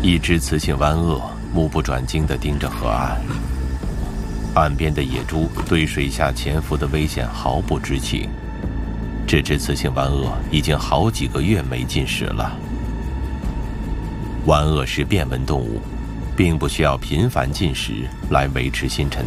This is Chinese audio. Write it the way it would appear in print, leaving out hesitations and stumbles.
一只雌性湾鳄目不转睛地盯着河岸，岸边的野猪对水下潜伏的危险毫不知情。这只雌性湾鳄已经好几个月没进食了。湾鳄是变温动物，并不需要频繁进食来维持新陈